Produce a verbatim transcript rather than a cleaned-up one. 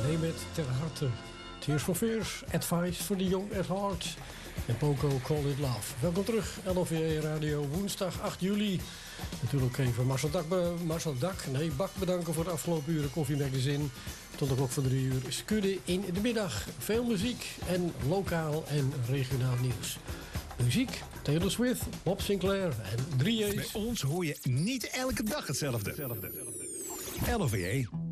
neem het ter harte. Tears for Fears, Advice for the Young at Heart. En Poco, Call It Love. Welkom terug, L O V E Radio, woensdag acht juli. Natuurlijk even Marcel Dak, Marcel Dak, nee, Bak bedanken voor de afgelopen uren koffiemagazine. Tot de klok van drie uur Skudde in de middag. Veel muziek en lokaal en regionaal nieuws. Muziek, Taylor Swift, Bob Sinclair en drie A's. Bij ons hoor je niet elke dag hetzelfde. L O V E